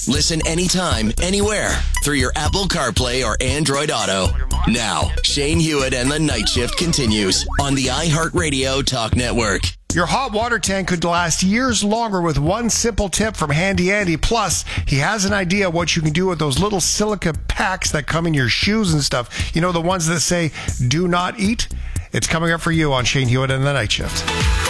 Listen anytime, anywhere through your Apple CarPlay or Android Auto. Now, Shane Hewitt and the Night Shift continues on the iHeartRadio Talk Network. Your hot water tank could last years longer with one simple tip from Handy Andy. Plus, he has an idea what you can do with those little silica packs that come in your shoes and stuff. You know, the ones that say, do not eat? It's coming up for you on Shane Hewitt and the Night Shift.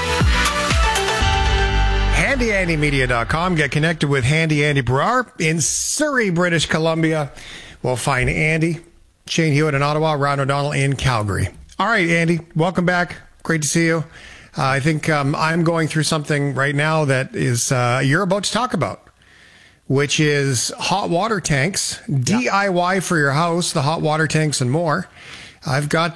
HandyAndyMedia.com. Get connected with Handy Andy Brar in Surrey, British Columbia. We'll find Andy, Shane Hewitt in Ottawa, Ryan O'Donnell in Calgary. All right, Andy, welcome back. Great to see you. I think I'm going through something right now that is you're about to talk about, which is hot water tanks, DIY for your house, the hot water tanks and more. I got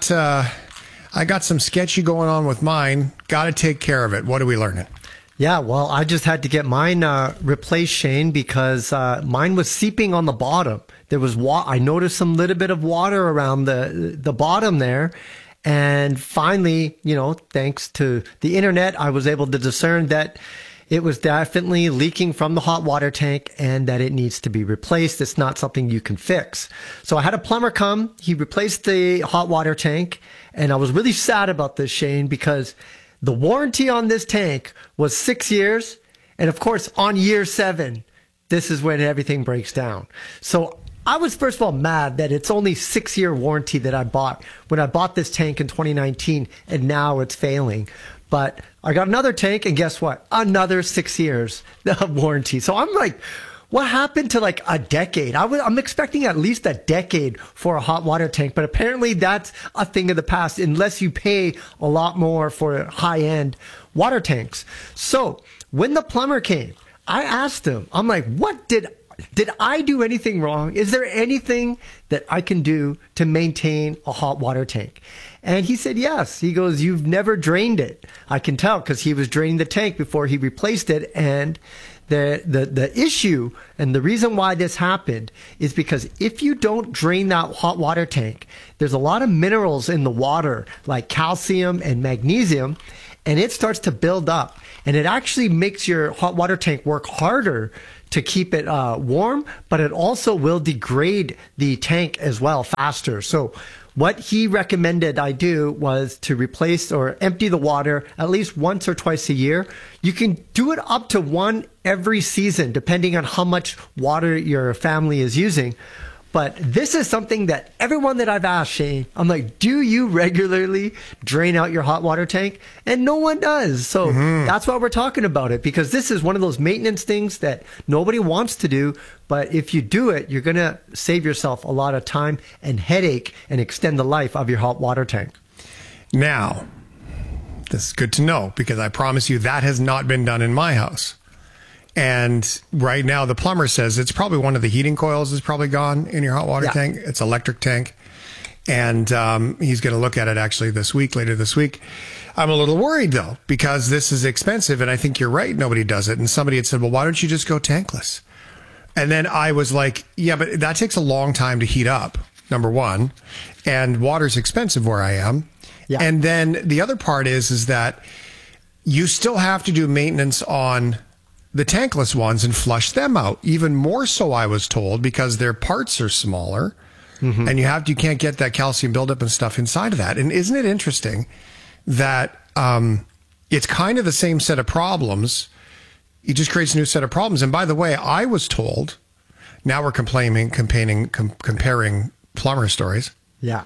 some sketchy going on with mine. Got to take care of it. What are we learning? Yeah, well, I just had to get mine replaced, Shane, because mine was seeping on the bottom. There was I noticed some little bit of water around the bottom there. And finally, you know, thanks to the internet, I was able to discern that it was definitely leaking from the hot water tank and that it needs to be replaced. It's not something you can fix. So I had a plumber come. He replaced the hot water tank. And I was really sad about this, Shane, because the warranty on this tank was 6 years. And of course, on year 7, this is when everything breaks down. So I was, first of all, mad that it's only 6-year warranty that I bought when I bought this tank in 2019, and now it's failing. But I got another tank, and guess what? Another 6 years of warranty. So I'm like, what happened to like a decade? I'm expecting at least a decade for a hot water tank, but apparently that's a thing of the past unless you pay a lot more for high-end water tanks. So when the plumber came, I asked him, I'm like, what did I do anything wrong? Is there anything that I can do to maintain a hot water tank? And he said, yes. He goes, you've never drained it. I can tell because he was draining the tank before he replaced it. And the issue and the reason why this happened is because if you don't drain that hot water tank, there's a lot of minerals in the water like calcium and magnesium, and it starts to build up. And it actually makes your hot water tank work harder to keep it warm, but it also will degrade the tank as well faster. So what he recommended I do was to replace or empty the water at least once or twice a year. You can do it up to one every season, depending on how much water your family is using. But this is something that everyone that I've asked, Shane, I'm like, do you regularly drain out your hot water tank? And no one does. So that's why we're talking about it, because this is one of those maintenance things that nobody wants to do. But if you do it, you're going to save yourself a lot of time and headache and extend the life of your hot water tank. Now, this is good to know, because I promise you that has not been done in my house. And right now, the plumber says it's probably one of the heating coils is probably gone in your hot water tank. It's electric tank. And he's going to look at it actually later this week. I'm a little worried, though, because this is expensive. And I think you're right. Nobody does it. And somebody had said, well, why don't you just go tankless? And then I was like, yeah, but that takes a long time to heat up, number one. And water's expensive where I am. Yeah. And then the other part is that you still have to do maintenance on the tankless ones and flush them out. Even more so, I was told, because their parts are smaller, and you can't get that calcium buildup and stuff inside of that. And isn't it interesting that it's kind of the same set of problems? It just creates a new set of problems. And by the way, I was told, now we're comparing plumber stories. Yeah.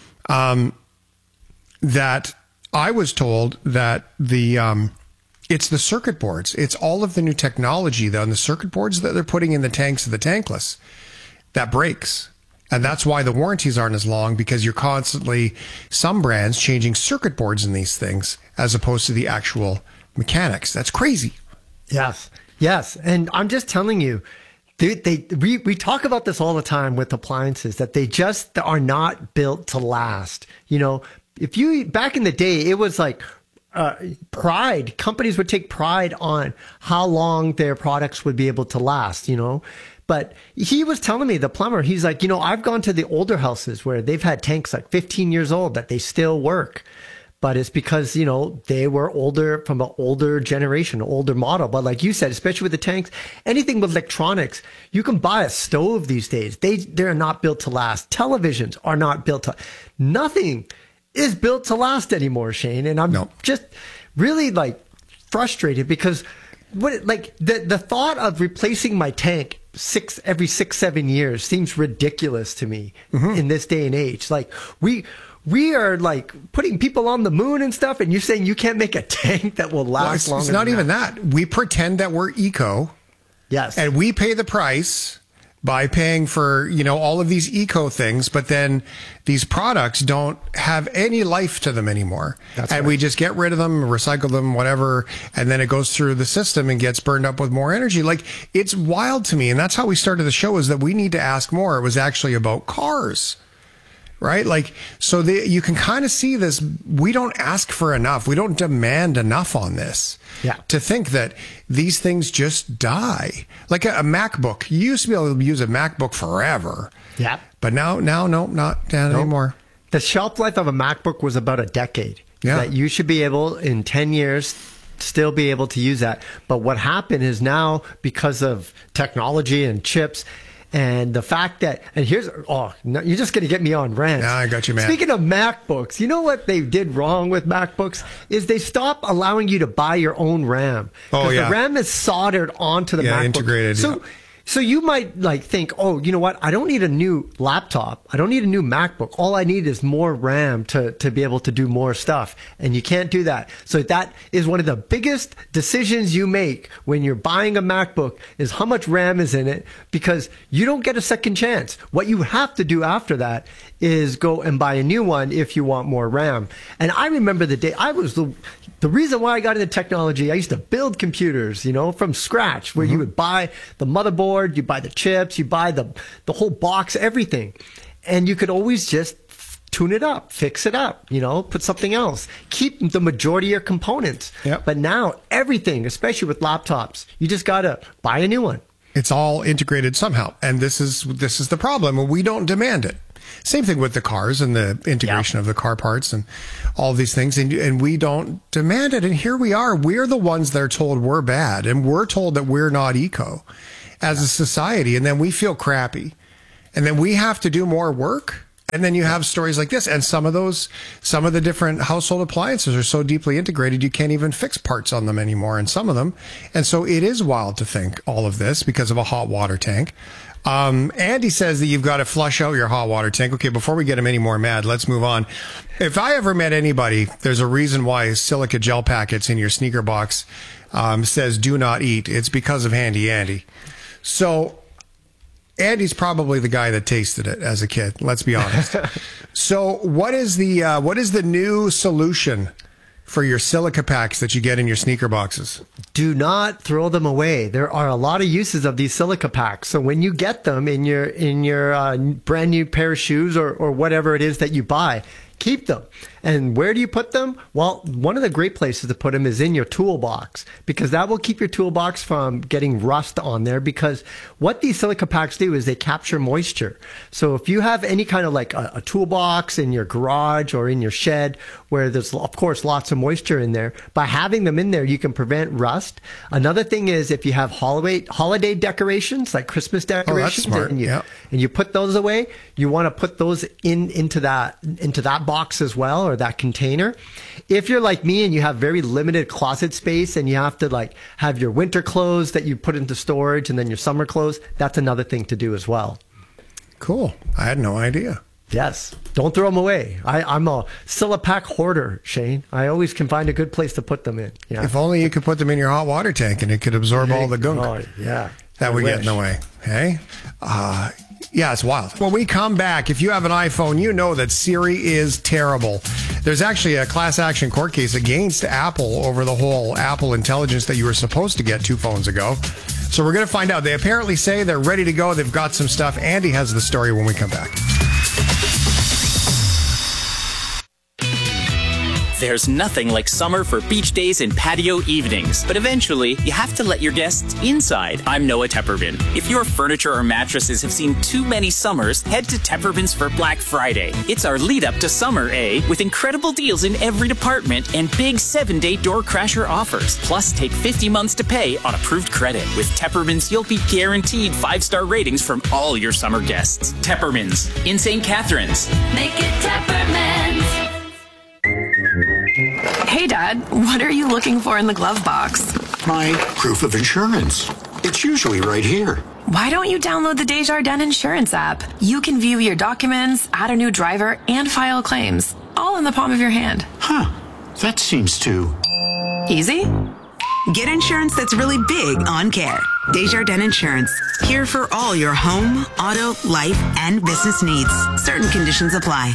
That I was told that it's the circuit boards. It's all of the new technology, though, and the circuit boards that they're putting in the tanks of the tankless that breaks. And that's why the warranties aren't as long, because you're constantly, some brands, changing circuit boards in these things as opposed to the actual mechanics. That's crazy. Yes. Yes. And I'm just telling you, we talk about this all the time with appliances, that they just are not built to last. You know, back in the day, it was like, pride. Companies would take pride on how long their products would be able to last, you know. But he was telling me, the plumber, he's like, you know, I've gone to the older houses where they've had tanks like 15 years old that they still work. but it's because, they were older, from an older generation, older model. But like you said, especially with the tanks, anything with electronics, you can buy a stove these days. They're not built to last. Televisions are not built to, nothing is built to last anymore, Shane. And I'm just really like frustrated because the thought of replacing my tank every 6-7 years seems ridiculous to me in this day and age. Like we are like putting people on the moon and stuff, and you're saying you can't make a tank that will last longer. It's not even that. We pretend that we're eco. Yes. And we pay the price by paying for, all of these eco things, but then these products don't have any life to them anymore. That's and right. We just get rid of them, recycle them, whatever, and then it goes through the system and gets burned up with more energy. Like, it's wild to me. And that's how we started the show, is that we need to ask more. It was actually about cars. Right? Like, so you can kind of see this. We don't ask for enough. We don't demand enough on this. Yeah. To think that these things just die. Like a MacBook. You used to be able to use a MacBook forever. Yeah. But now, not anymore. The shelf life of a MacBook was about a decade. Yeah. That you should be able, in 10 years, still be able to use that. But what happened is now, because of technology and chips, and the fact that, and here's, you're just going to get me on rant. Yeah, I got you, man. Speaking of MacBooks, you know what they did wrong with MacBooks is they stopped allowing you to buy your own RAM. Oh, yeah. The RAM is soldered onto the MacBook. Integrated. So you might think, you know what? I don't need a new laptop. I don't need a new MacBook. All I need is more RAM to be able to do more stuff. And you can't do that. So that is one of the biggest decisions you make when you're buying a MacBook, is how much RAM is in it, because you don't get a second chance. What you have to do after that is go and buy a new one if you want more RAM. And I remember the day I was the reason why I got into technology. I used to build computers, from scratch, where you would buy the motherboard, you buy the chips, you buy the whole box, everything. And you could always just tune it up, fix it up, put something else, keep the majority of your components. Yep. But now everything, especially with laptops, you just got to buy a new one. It's all integrated somehow. And this is the problem. We don't demand it. Same thing with the cars and the integration of the car parts and all these things. And we don't demand it. And here we are. We're the ones that are told we're bad. And we're told that we're not eco as a society. And then we feel crappy. And then we have to do more work. And then you have stories like this. And some of the different household appliances are so deeply integrated, you can't even fix parts on them anymore in some of them. And so it is wild to think all of this because of a hot water tank. Andy says that you've got to flush out your hot water tank. Okay, before we get him any more mad, let's move on. If I ever met anybody, there's a reason why silica gel packets in your sneaker box says do not eat. It's because of Handy Andy. So Andy's probably the guy that tasted it as a kid. Let's be honest. So what is the new solution for your silica packs that you get in your sneaker boxes? Do not throw them away. There are a lot of uses of these silica packs. So when you get them in your brand new pair of shoes or whatever it is that you buy, keep them. And where do you put them? Well, one of the great places to put them is in your toolbox, because that will keep your toolbox from getting rust on there, because what these silica packs do is they capture moisture. So if you have any kind of like a toolbox in your garage or in your shed where there's, of course, lots of moisture in there, by having them in there, you can prevent rust. Another thing is if you have holiday decorations, like Christmas decorations, and you put those away, you want to put those into that box as well, or that container. If you're like me and you have very limited closet space and you have to like have your winter clothes that you put into storage and then your summer clothes, that's another thing to do as well. Cool. I had no idea. Yes. Don't throw them away. I'm a Silipack hoarder, Shane. I always can find a good place to put them in. Yeah. If only you could put them in your hot water tank and it could absorb all the gunk. Oh, yeah. That would get in the way. Hey? Yeah, it's wild. When we come back, if you have an iPhone, you know that Siri is terrible. There's actually a class action court case against Apple over the whole Apple Intelligence that you were supposed to get 2 phones ago. So we're going to find out. They apparently say they're ready to go. They've got some stuff. Andy has the story when we come back. There's nothing like summer for beach days and patio evenings, but eventually you have to let your guests inside. I'm Noah Tepperman. If your furniture or mattresses have seen too many summers, head to Tepperman's for Black Friday. It's our lead up to summer, with incredible deals in every department and big 7-day door crasher offers. Plus, take 50 months to pay on approved credit. With Tepperman's, you'll be guaranteed 5-star ratings from all your summer guests. Tepperman's in St. Catharines. Make it Tepperman's. Hey, Dad, what are you looking for in the glove box? My proof of insurance. It's usually right here. Why don't you download the Desjardins Insurance app? You can view your documents, add a new driver, and file claims, all in the palm of your hand. Huh. That seems too easy? Get insurance that's really big on care. Desjardins Insurance. Here for all your home, auto, life, and business needs. Certain conditions apply.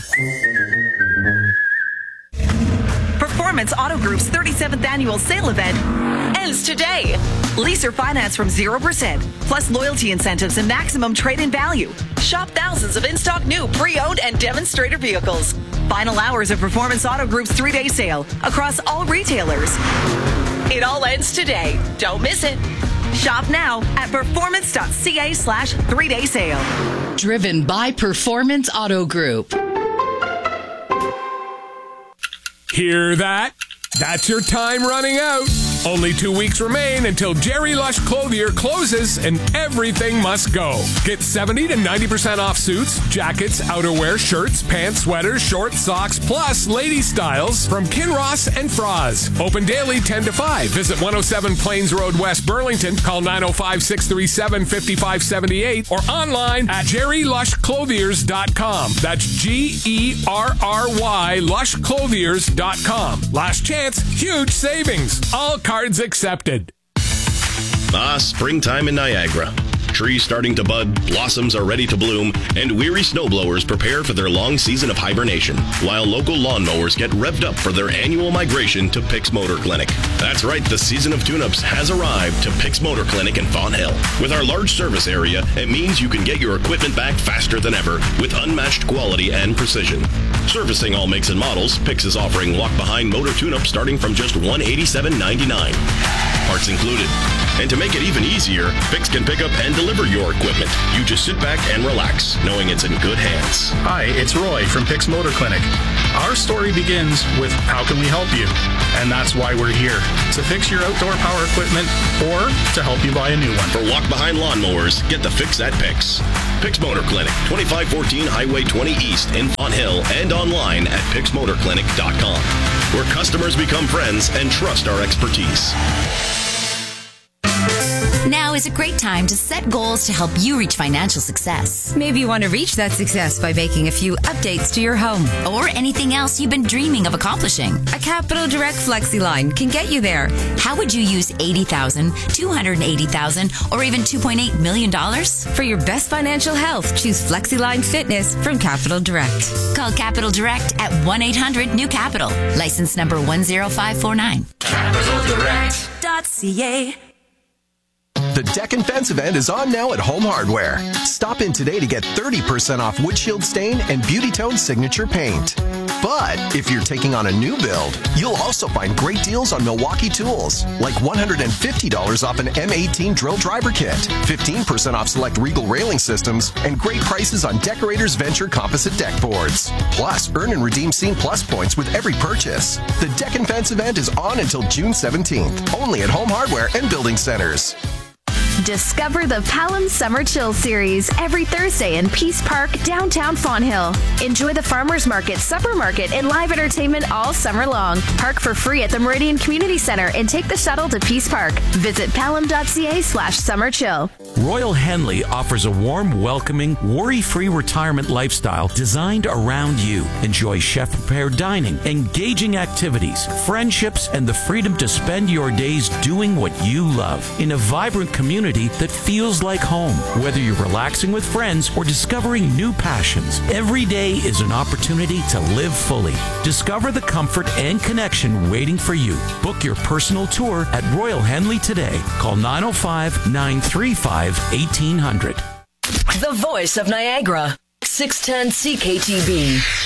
Performance Auto Group's 37th annual sale event ends today. Lease or finance from 0%, plus loyalty incentives and maximum trade-in value. Shop thousands of in-stock new, pre-owned, and demonstrator vehicles. Final hours of Performance Auto Group's 3-day sale across all retailers. It all ends today. Don't miss it. Shop now at performance.ca/3-day sale. Driven by Performance Auto Group. Hear that? That's your time running out. Only 2 weeks remain until Jerry Lush Clothier closes and everything must go. Get 70 to 90% off suits, jackets, outerwear, shirts, pants, sweaters, shorts, socks, plus lady styles from Kinross and Froz. Open daily 10 to 5. Visit 107 Plains Road, West Burlington. Call 905-637-5578 or online at jerrylushclothiers.com. That's GERRY lushclothiers.com. Last chance, huge savings. All cards accepted. Springtime in Niagara. Trees starting to bud, blossoms are ready to bloom, and weary snowblowers prepare for their long season of hibernation, while local lawnmowers get revved up for their annual migration to Picks Motor Clinic. That's right, the season of tune-ups has arrived to Picks Motor Clinic in Fonthill. With our large service area, it means you can get your equipment back faster than ever with unmatched quality and precision. Servicing all makes and models, Picks is offering walk-behind motor tune-up starting from just $187.99. Parts included. And to make it even easier, Picks can pick up and deliver your equipment. You just sit back and relax, knowing it's in good hands. Hi, it's Roy from Picks Motor Clinic. Our story begins with how can we help you? And that's why we're here, to fix your outdoor power equipment or to help you buy a new one. For walk-behind lawnmowers, get the fix at Picks. Picks Motor Clinic, 2514 Highway 20 East in Fonthill, and online at picksmotorclinic.com, where customers become friends and trust our expertise. Now is a great time to set goals to help you reach financial success. Maybe you want to reach that success by making a few updates to your home. Or anything else you've been dreaming of accomplishing. A Capital Direct FlexiLine can get you there. How would you use $80,000, $280,000, or even $2.8 million? For your best financial health, choose FlexiLine Fitness from Capital Direct. Call Capital Direct at 1-800-NEW-CAPITAL. License number 10549. CapitalDirect.ca. The Deck and Fence event is on now at Home Hardware. Stop in today to get 30% off windshield stain and Beauty Tone signature paint. But if you're taking on a new build, you'll also find great deals on Milwaukee tools, like $150 off an M18 drill driver kit, 15% off select Regal railing systems, and great prices on Decorators Venture composite deck boards. Plus, earn and redeem Scene Plus points with every purchase. The Deck and Fence event is on until June 17th, only at Home Hardware and Building Centers. Discover the Palam Summer Chill Series every Thursday in Peace Park, downtown Fonthill. Enjoy the Farmers Market, Supper Market, and live entertainment all summer long. Park for free at the Meridian Community Center and take the shuttle to Peace Park. Visit palam.ca/summerchill. Royal Henley offers a warm, welcoming, worry-free retirement lifestyle designed around you. Enjoy chef-prepared dining, engaging activities, friendships, and the freedom to spend your days doing what you love in a vibrant community that feels like home. Whether you're relaxing with friends or discovering new passions, every day is an opportunity to live fully. Discover the comfort and connection waiting for you. Book your personal tour at Royal Henley today. Call 905-935-1800. The voice of Niagara, 610 CKTB.